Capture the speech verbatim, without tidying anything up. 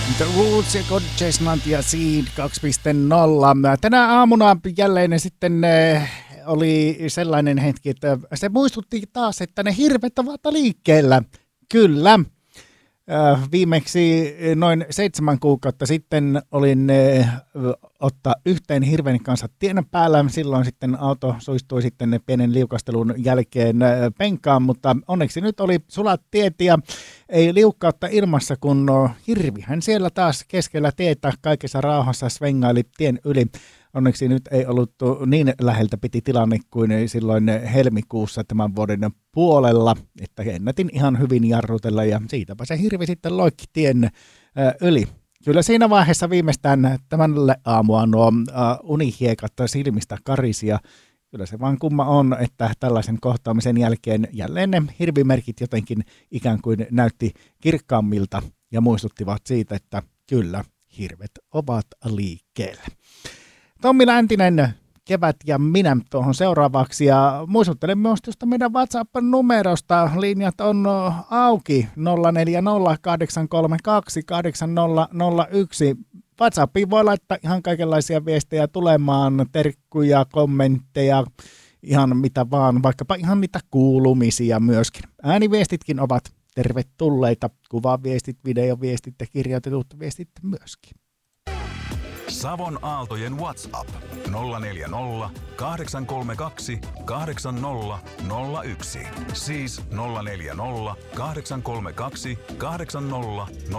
The Roots ja God Chestnut ja Seed kaksi piste nolla. Tänä aamuna jälleen sitten äh, oli sellainen hetki, että se muistutti taas, että ne hirvet ovat liikkeellä. Kyllä. Äh, viimeksi noin seitsemän kuukautta sitten olin äh, ottaa yhteen hirven kanssa tien päällä. Silloin sitten auto suistui sitten pienen liukastelun jälkeen äh, penkaan, mutta onneksi nyt oli sulat tiet ja ei liukkautta ilmassa, kun hirvihän siellä taas keskellä tietä kaikessa rauhassa svengaili tien yli. Onneksi nyt ei ollut niin läheltä piti tilanne kuin silloin helmikuussa tämän vuoden puolella, että ennätin ihan hyvin jarrutella ja siitäpä se hirvi sitten loikki tien yli. Kyllä siinä vaiheessa viimeistään tämänle aamua nuo unihiekat silmistä karisia. Kyllä se vaan kumma on, että tällaisen kohtaamisen jälkeen jälleen ne hirvimerkit jotenkin ikään kuin näytti kirkkaammilta ja muistuttivat siitä, että kyllä hirvet ovat liikkeellä. Tommi Läntinen, Kevät ja minä tuohon seuraavaksi ja muistuttelen myös tuosta meidän WhatsApp-numerosta. Linjat on auki nolla neljä nolla kahdeksan kolme kaksi kahdeksan nolla nolla yksi. WhatsAppiin voi laittaa ihan kaikenlaisia viestejä tulemaan, terkkuja, kommentteja, ihan mitä vaan, vaikkapa ihan niitä kuulumisia myöskin. Ääniviestitkin ovat tervetulleita, kuvaviestit, videoviestit ja kirjoitetut viestit myöskin. Savon Aaltojen WhatsApp nolla neljä nolla kahdeksan kolme kaksi kahdeksan nolla nolla yksi. Siis nolla neljä nolla kahdeksan kolme kaksi kahdeksan nolla nolla yksi.